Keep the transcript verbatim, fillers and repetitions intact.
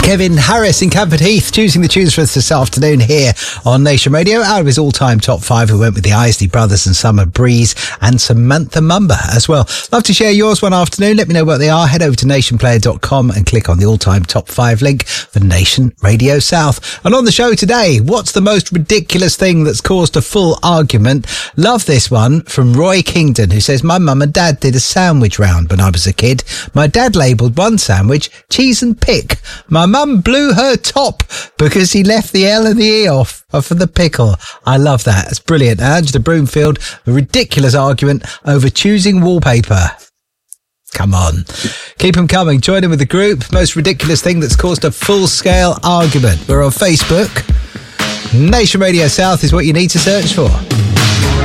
Kevin Harris in Camford Heath choosing the tunes for us this afternoon here on Nation Radio. Out of his all-time top five, we went with the Isley Brothers and Summer Breeze and Samantha Mumba as well. Love to share yours one afternoon. Let me know what they are. Head over to nation player dot com and click on the all-time top five link for Nation Radio South. And on the show today, what's the most ridiculous thing that's caused a full argument? Love this one from Roy Kingdon, who says, my mum and dad did a sandwich round when I was a kid. My dad labelled one sandwich cheese and pick. My mum blew her top because he left the L and the E off for the pickle. I love that. It's brilliant. Angela Broomfield, a ridiculous argument over choosing wallpaper. Come on. Keep them coming. Join in with the group. Most ridiculous thing that's caused a full-scale argument. We're on Facebook. Nation Radio South is what you need to search for.